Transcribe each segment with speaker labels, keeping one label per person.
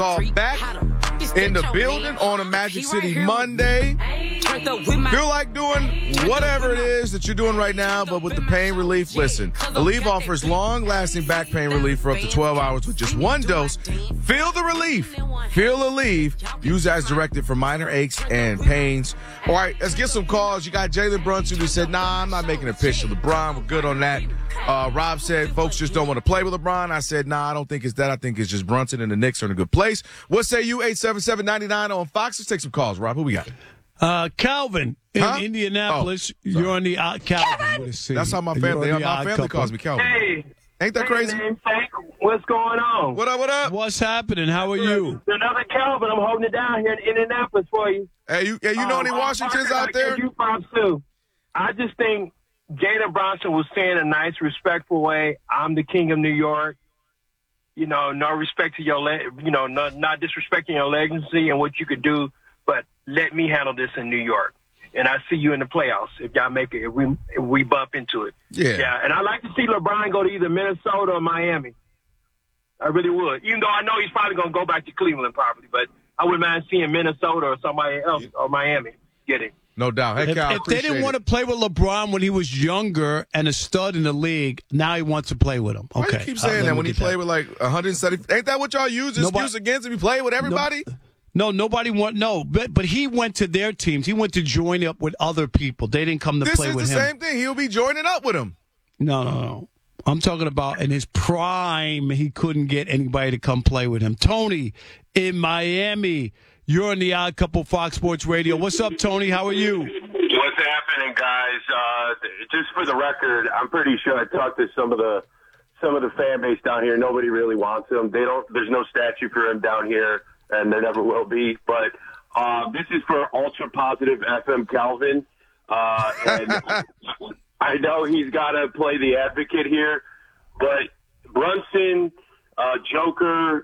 Speaker 1: Back in the building on a Magic City Monday. Feel like doing whatever it is that you're doing right now, but with the pain relief. Listen, Aleve offers long-lasting back pain relief for up to 12 hours with just one dose. Feel the relief. Feel Aleve. Use as directed for minor aches and pains. All right, let's get some calls. You got Jalen Brunson who said, I'm not making a pitch to LeBron. We're good on that. Rob said, folks just don't want to play with LeBron. I said, I don't think it's that. I think it's just Brunson and the Knicks are in a good place. What say you? 877-99 on Fox. Let's take some calls, Rob. Who we got?
Speaker 2: Calvin in Indianapolis. You're on the Calvin.
Speaker 1: That's how my family calls me Calvin.
Speaker 3: Hey.
Speaker 1: Ain't that crazy?
Speaker 3: What's going on?
Speaker 1: What up?
Speaker 2: What's happening? How are you?
Speaker 3: Another Calvin. I'm holding it down here in Indianapolis for you.
Speaker 1: Hey, you know any Washingtons out there?
Speaker 3: You Pops too. I just think Jalen Brunson was saying in a nice, respectful way, I'm the king of New York. You know, no respect to your, not disrespecting your legacy and what you could do, but let me handle this in New York. And I see you in the playoffs if y'all make it, if we bump into it.
Speaker 1: Yeah.
Speaker 3: And I'd like to see LeBron go to either Minnesota or Miami. I really would. Even though I know he's probably going to go back to Cleveland probably, but I wouldn't mind seeing Minnesota or somebody else or Miami get it.
Speaker 1: No doubt. Hey, Cal,
Speaker 2: if they didn't want to play with LeBron when he was younger and a stud in the league, now he wants to play with him. Okay.
Speaker 1: Why you keep saying that when he played with like 170? Ain't that what y'all use excuse against if he played with everybody?
Speaker 2: No, nobody want but he went to their teams. He went to join up with other people. They didn't come to play with him.
Speaker 1: This is the same thing. He'll be joining up with him.
Speaker 2: No. I'm talking about in his prime, he couldn't get anybody to come play with him. Tony in Miami. You're on the Odd Couple Fox Sports Radio. What's up, Tony? How are you?
Speaker 4: What's happening, guys? Just for the record, I'm pretty sure I talked to some of the fan base down here. Nobody really wants him. There's no statue for him down here, and there never will be. But this is for ultra positive FM Calvin, and I know he's got to play the advocate here, but Brunson, Joker,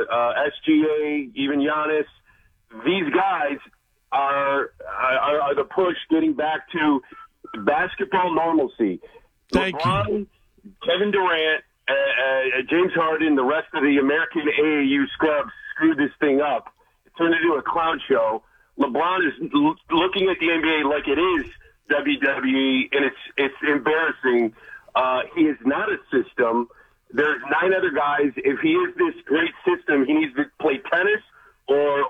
Speaker 4: SGA, even Giannis. These guys are the push getting back to basketball normalcy.
Speaker 2: Thank
Speaker 4: LeBron,
Speaker 2: you.
Speaker 4: Kevin Durant, James Harden, the rest of the American AAU scrubs screwed this thing up. It turned into a clown show. LeBron is looking at the NBA like it is WWE, and it's embarrassing. He is not a system. There's 9 other guys. If he is this great system, he needs to play tennis or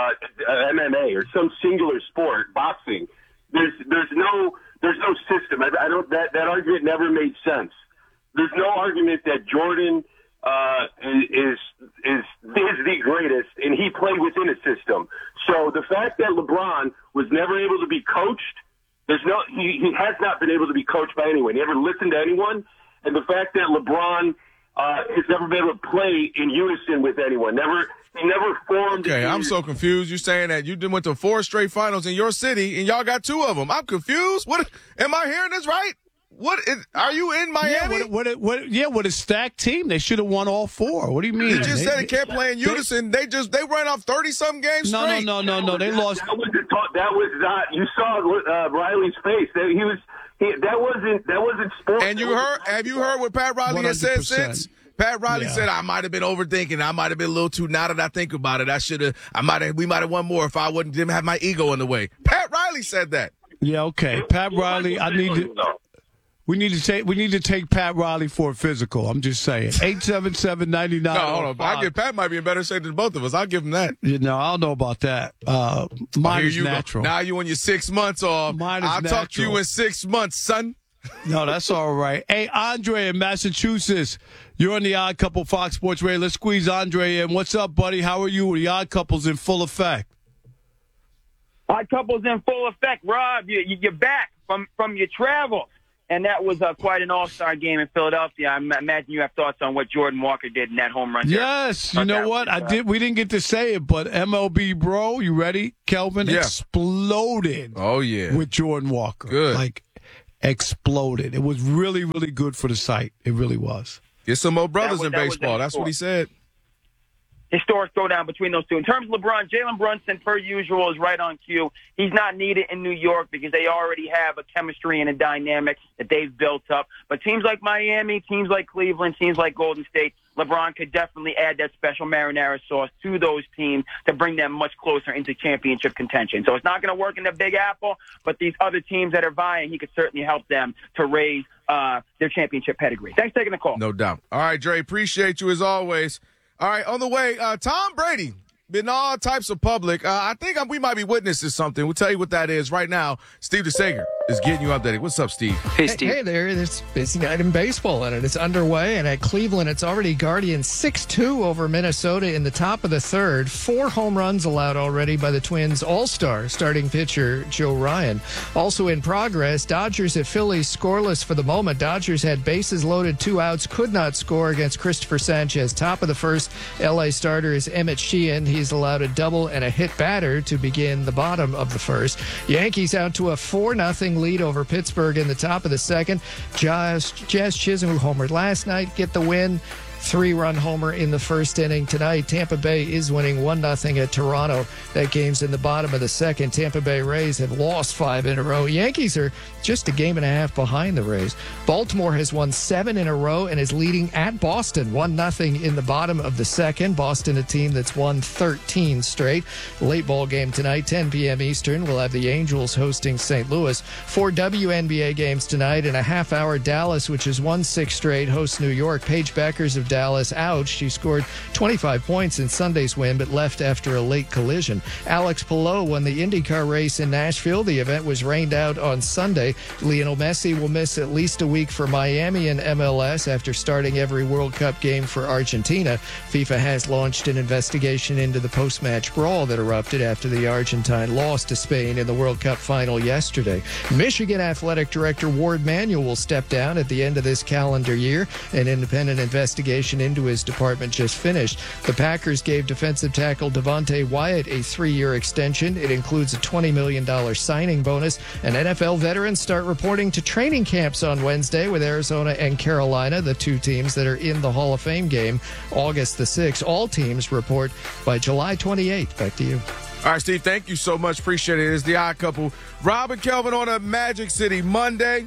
Speaker 4: MMA or some singular sport, boxing. There's no system. I don't. That argument never made sense. There's no argument that Jordan is the greatest, and he played within a system. So the fact that LeBron was never able to be coached, he has not been able to be coached by anyone. He never listened to anyone, and the fact that LeBron has never been able to play in unison with anyone. He never formed.
Speaker 1: Okay, I'm so confused. You're saying that you went to 4 straight finals in your city, and y'all got 2 of them. I'm confused. What? Am I hearing this right? Are you in Miami?
Speaker 2: With a stacked team, they should have won all 4. What do you mean?
Speaker 1: You just said they can't play in unison. They ran off 30-something games straight.
Speaker 2: No. They lost.
Speaker 4: That was not. You saw Riley's face. That wasn't sports.
Speaker 1: And have you heard what Pat Riley has said
Speaker 2: 100%.
Speaker 1: since? Pat Riley said, I might have been overthinking. I might have been a little too, now that I think about it, we might have won more if I didn't have my ego in the way. Pat Riley said that.
Speaker 2: Yeah, okay. Pat Riley, we need to take Pat Riley for a physical. I'm just saying. 877-99.
Speaker 1: No, hold on. Pat might be in better shape than both of us. I'll give him that.
Speaker 2: I don't know about that. Mine is natural.
Speaker 1: Now you on your 6 months off.
Speaker 2: Mine is
Speaker 1: I'll talk to you in 6 months, son.
Speaker 2: No, that's all right. Hey, Andre in Massachusetts. You're on the Odd Couple Fox Sports Radio. Let's squeeze Andre in. What's up, buddy? How are you? The Odd Couple's in full effect.
Speaker 5: Odd Couple's in full effect. Rob, you're back from your travels. And that was quite an all-star game in Philadelphia. I imagine you have thoughts on what Jordan Walker did in that home run.
Speaker 2: Yes, you know what? We didn't get to say it, but MLB Bro, you ready? Kelvin exploded.
Speaker 1: Oh, yeah.
Speaker 2: With Jordan Walker.
Speaker 1: Good.
Speaker 2: Exploded. It was really, really good for the site. It really was.
Speaker 1: Get some more brothers in baseball. That's what he said.
Speaker 5: historic throwdown between those two. In terms of LeBron, Jalen Brunson, per usual, is right on cue. He's not needed in New York because they already have a chemistry and a dynamic that they've built up. But teams like Miami, teams like Cleveland, teams like Golden State, LeBron could definitely add that special marinara sauce to those teams to bring them much closer into championship contention. So it's not going to work in the Big Apple, but these other teams that are vying, he could certainly help them to raise their championship pedigree. Thanks for taking the call.
Speaker 1: No doubt. All right, Dre, appreciate you as always. All right, on the way, Tom Brady. Been all types of public. I think we might be witnessing something. We'll tell you what that is right now. Steve DeSager is getting you updated. What's up, Steve?
Speaker 6: Hey, Steve. Hey there. There's busy night in baseball, and it's underway. And at Cleveland, it's already Guardians 6-2 over Minnesota in the top of the third. 4 home runs allowed already by the Twins' all-star starting pitcher Joe Ryan. Also in progress, Dodgers at Phillies scoreless for the moment. Dodgers had bases loaded, 2 outs, could not score against Christopher Sanchez. Top of the first, L.A. starter is Emmett Sheehan. He's allowed a double and a hit batter to begin the bottom of the first. Yankees out to a 4-0 lead over Pittsburgh in the top of the second. Jazz Chisholm, who homered last night, get the win. 3-run homer in the first inning tonight. Tampa Bay is winning 1-0 at Toronto. That game's in the bottom of the second. Tampa Bay Rays have lost 5 in a row. Yankees are just a game and a half behind the Rays. Baltimore has won 7 in a row and is leading at Boston 1-0 in the bottom of the second. Boston, a team that's won 13 straight. Late ball game tonight, 10 p.m. Eastern. We'll have the Angels hosting St. Louis. 4 WNBA games tonight in a half hour. Dallas, which has won 6 straight, hosts New York. Paige Beckers of Dallas out. She scored 25 points in Sunday's win, but left after a late collision. Alex Palou won the IndyCar race in Nashville. The event was rained out on Sunday. Lionel Messi will miss at least a week for Miami and MLS after starting every World Cup game for Argentina. FIFA has launched an investigation into the post-match brawl that erupted after the Argentine lost to Spain in the World Cup final yesterday. Michigan Athletic Director Ward Manuel will step down at the end of this calendar year. An independent investigation into his department just finished. The Packers gave defensive tackle Devontae Wyatt a 3-year extension. It includes a $20 million signing bonus. And NFL veterans start reporting to training camps on Wednesday with Arizona and Carolina, the 2 teams that are in the Hall of Fame game, August the 6th. All teams report by July 28th. Back to you.
Speaker 1: All right, Steve, thank you so much. Appreciate it. It's the Odd Couple. Rob and Kelvin on a Magic City Monday.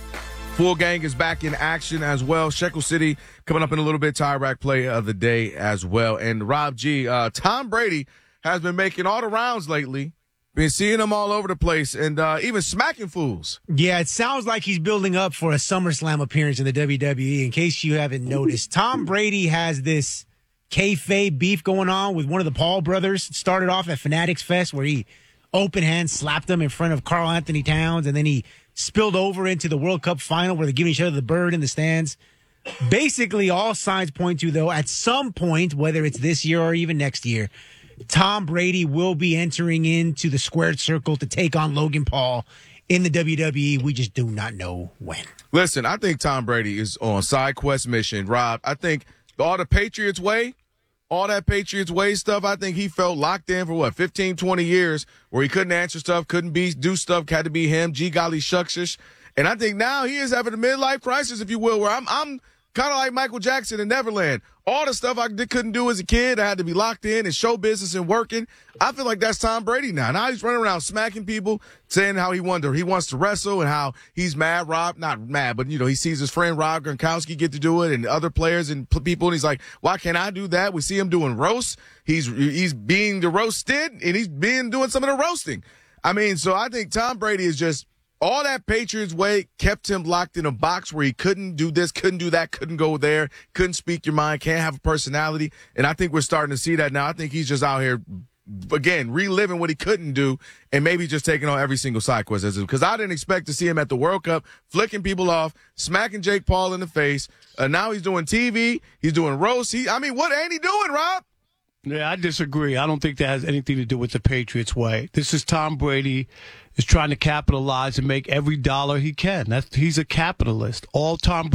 Speaker 1: Full gang is back in action as well. Shekel City coming up in a little bit. Tire-Rack play of the day as well. And Rob G, Tom Brady has been making all the rounds lately. Been seeing him all over the place and even smacking fools.
Speaker 7: Yeah, it sounds like he's building up for a SummerSlam appearance in the WWE. In case you haven't noticed, Tom Brady has this kayfabe beef going on with one of the Paul brothers. It started off at Fanatics Fest where he open hand slapped him in front of Karl Anthony Towns, and then he spilled over into the World Cup final where they're giving each other the bird in the stands. Basically, all signs point to, though, at some point, whether it's this year or even next year, Tom Brady will be entering into the squared circle to take on Logan Paul in the WWE. We just do not know when.
Speaker 1: Listen, I think Tom Brady is on side quest mission. Rob, I think all the Patriots way, all that Patriots way stuff, I think he felt locked in for 15, 20 years where he couldn't answer stuff, couldn't do stuff, had to be him, gee golly shucksish. And I think now he is having a midlife crisis, if you will, where I'm kind of like Michael Jackson in Neverland. All the stuff I couldn't do as a kid, I had to be locked in show business and working. I feel like that's Tom Brady now. Now he's running around smacking people, saying how he wants to wrestle and how he's mad. Not mad, but he sees his friend Rob Gronkowski get to do it and other players and people, and he's like, why can't I do that? We see him doing roasts. He's being the roasted, and he's doing some of the roasting. I mean, so I think Tom Brady is just all that Patriots way kept him locked in a box where he couldn't do this, couldn't do that, couldn't go there, couldn't speak your mind, can't have a personality. And I think we're starting to see that now. I think he's just out here, again, reliving what he couldn't do and maybe just taking on every single side quest. Because I didn't expect to see him at the World Cup, flicking people off, smacking Jake Paul in the face. Now he's doing TV. He's doing roasts. What ain't he doing, Rob?
Speaker 2: Yeah, I disagree. I don't think that has anything to do with the Patriots way. This is Tom Brady is trying to capitalize and make every dollar he can. He's a capitalist. Tom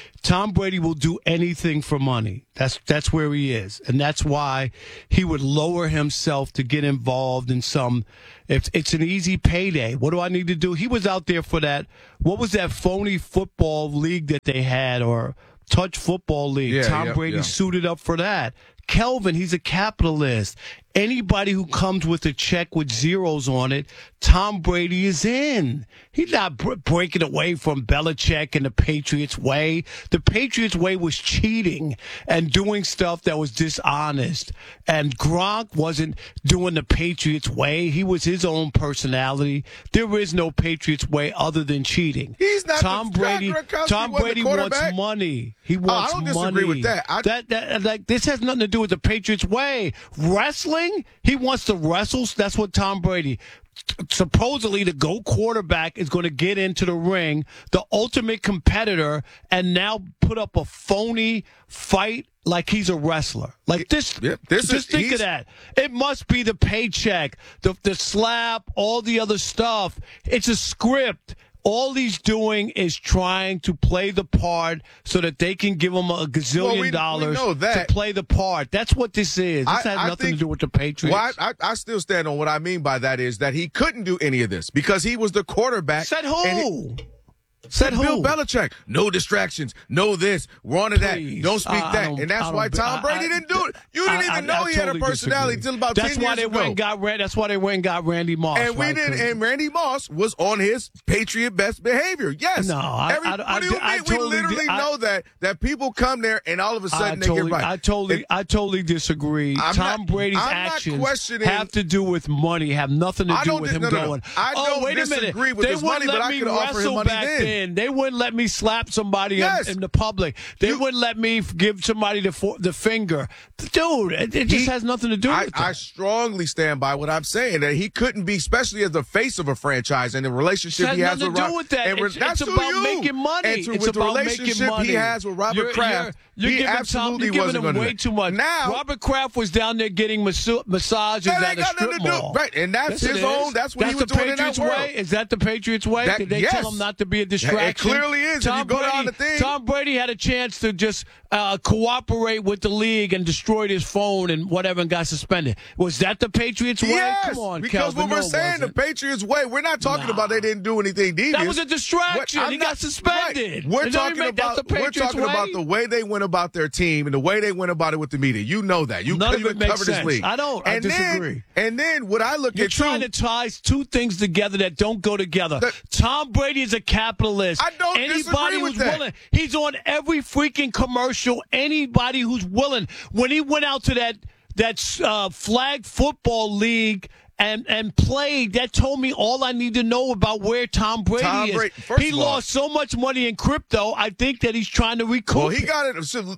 Speaker 2: Brady will do anything for money. That's where he is. And that's why he would lower himself to get involved in some, it's an easy payday. What do I need to do? He was out there for that. What was that phony football league that they had, or touch football league? Tom Brady suited up for that. Kelvin, he's a capitalist. Anybody who comes with a check with zeros on it, Tom Brady is in. He's not breaking away from Belichick and the Patriots way. The Patriots way was cheating and doing stuff that was dishonest. And Gronk wasn't doing the Patriots way. He was his own personality. There is no Patriots way other than cheating.
Speaker 1: He's not
Speaker 2: Tom Brady. Tom Brady wants money. He wants
Speaker 1: I don't
Speaker 2: money.
Speaker 1: disagree with that.
Speaker 2: Like this has nothing to do with the Patriots way. Wrestling. He wants to wrestle. That's what Tom Brady. Supposedly, the GOAT quarterback is going to get into the ring, the ultimate competitor, and now put up a phony fight like he's a wrestler. Like this. Just think of that. It must be the paycheck, the slap, all the other stuff. It's a script. All he's doing is trying to play the part so that they can give him a gazillion dollars to play the part. That's what this is. This has nothing to do with the Patriots.
Speaker 1: Well, I still stand on what I mean by that is that he couldn't do any of this because he was the quarterback.
Speaker 2: Said who?
Speaker 1: Said Bill Belichick. No distractions. No this. We're on to that. Don't speak that. And that's why Tom Brady didn't do it. You didn't even know he had a personality until about 10 years ago.
Speaker 2: That's why they went and got Randy Moss.
Speaker 1: And we didn't. And Randy Moss was on his Patriot best behavior. Yes.
Speaker 2: No,
Speaker 1: what do you mean? We literally know that people come there and all of a sudden they get right.
Speaker 2: I totally disagree. Tom Brady's actions have to do with money. Have nothing to do with him going.
Speaker 1: I don't disagree with his money, but I could offer him money then.
Speaker 2: They wouldn't let me slap somebody in the public. They wouldn't let me give somebody the finger. Dude, it just has nothing to do with that.
Speaker 1: I strongly stand by what I'm saying, that he couldn't be, especially as the face of a franchise and the relationship he has with
Speaker 2: Robert. With that. It's about making money.
Speaker 1: It's about the relationship he has with Robert Kraft. You're giving him way
Speaker 2: too much. Now, Robert Kraft was down there getting massages at a strip mall.
Speaker 1: Right, and that's his own. That's what he was doing in that world.
Speaker 2: Is that the Patriots way? Did they tell him not to be a distraction?
Speaker 1: It clearly is.
Speaker 2: Tom Brady had a chance to just cooperate with the league and destroyed his phone and whatever and got suspended. Was that the Patriots way?
Speaker 1: Yes,
Speaker 2: come on,
Speaker 1: because
Speaker 2: Calvin,
Speaker 1: what we're saying, the Patriots way, we're not talking about they didn't do anything devious.
Speaker 2: That was a distraction. He got suspended.
Speaker 1: Right. We're talking about the way they went about their team and the way they went about it with the media. You know that. You covered this league.
Speaker 2: I don't. I disagree.
Speaker 1: And then what I look
Speaker 2: You're trying to tie two things together that don't go together. Tom Brady is a capitalist.
Speaker 1: I don't disagree with that.
Speaker 2: Willing. He's on every freaking commercial. Anybody who's willing. When he went out to that flag football league and played, that told me all I need to know about where Tom Brady is. He lost so much money in crypto. I think that he's trying to recoup.
Speaker 1: Well, he got it.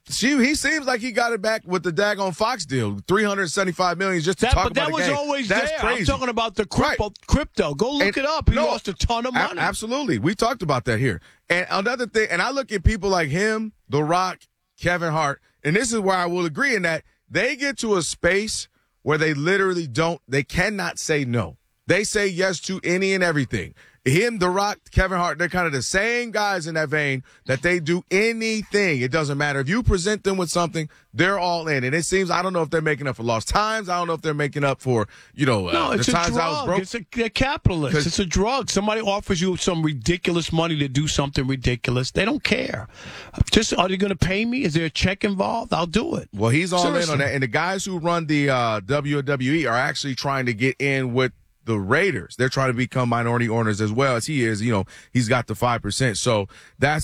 Speaker 1: He seems like he got it back with the daggone Fox deal, $375 million just to talk about the game. But that was
Speaker 2: always
Speaker 1: there.
Speaker 2: I'm talking about the crypto. Go look it up. He lost a ton of money.
Speaker 1: Absolutely, we talked about that here. And another thing, and I look at people like him, The Rock, Kevin Hart, and this is where I will agree in that they get to a space where they literally they cannot say no. They say yes to any and everything. Him, The Rock, Kevin Hart, they're kind of the same guys in that vein that they do anything. It doesn't matter. If you present them with something, they're all in. And it seems, I don't know if they're making up for lost times. I don't know if they're making up for, the times I was broke.
Speaker 2: It's a capitalist. It's a drug. Somebody offers you some ridiculous money to do something ridiculous. They don't care. Just, are they going to pay me? Is there a check involved? I'll do it.
Speaker 1: Well, he's all in on that. And the guys who run the WWE are actually trying to get in with the Raiders. They're trying to become minority owners as well as he is. He's got the 5%. So that's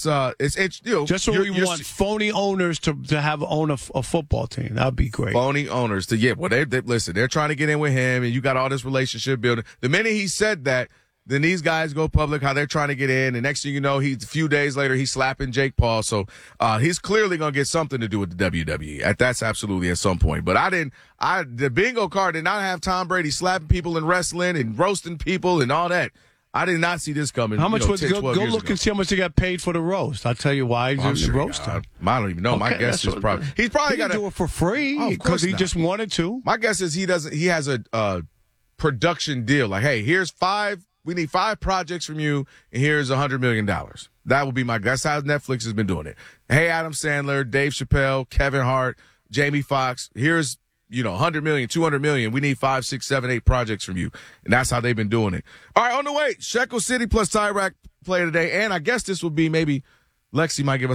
Speaker 2: just what we want phony owners to own a football team. That'd be great.
Speaker 1: Phony owners to they listen. They're trying to get in with him, and you got all this relationship building. The minute he said that, then these guys go public how they're trying to get in, and next thing you know, a few days later he's slapping Jake Paul. So he's clearly gonna get something to do with the WWE. That's absolutely at some point. But the bingo card did not have Tom Brady slapping people in wrestling and roasting people and all that. I did not see this coming.
Speaker 2: How much was it? Go look and see how much they got paid for the roast. I'll tell you why. The roast.
Speaker 1: I don't even know. Okay, my guess is probably he's probably got to
Speaker 2: do it for free because he just wanted to.
Speaker 1: My guess is he has a production deal. Like, hey, we need 5 projects from you, and here's $100 million. That would be my guess. That's how Netflix has been doing it. Hey, Adam Sandler, Dave Chappelle, Kevin Hart, Jamie Foxx, here's, $100 million, $200 million. We need 5, 6, 7, 8 projects from you. And that's how they've been doing it. All right, on the way, Shekel City plus Tyrack play today. And I guess this will be maybe Lexi might give us